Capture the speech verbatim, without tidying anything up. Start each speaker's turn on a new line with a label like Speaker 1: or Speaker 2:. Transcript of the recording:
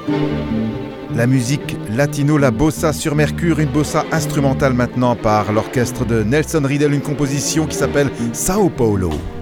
Speaker 1: La musique latino, la bossa sur Mercure, une bossa instrumentale maintenant par l'orchestre de Nelson Riddle, une composition qui s'appelle Sao Paulo.